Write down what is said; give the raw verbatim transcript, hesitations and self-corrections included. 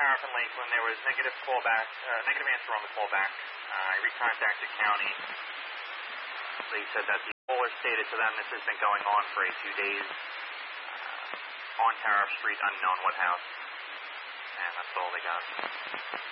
Tariff and Lakeland. There was negative callback, uh, negative answer on the callback. Uh, I recontacted county. They said that the caller stated to them this has been going on for a few days uh, on Tariff Street, unknown what house. And that's all they got.